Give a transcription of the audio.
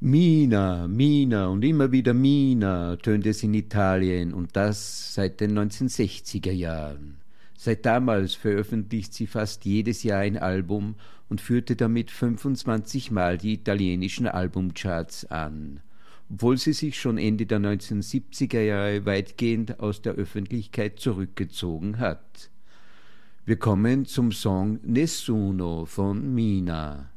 Mina, Mina und immer wieder Mina tönt es in Italien und das seit den 1960er Jahren. Seit damals veröffentlicht sie fast jedes Jahr ein Album und führte damit 25 Mal die italienischen Albumcharts an, obwohl sie sich schon Ende der 1970er Jahre weitgehend aus der Öffentlichkeit zurückgezogen hat. Wir kommen zum Song Nessuno von Mina.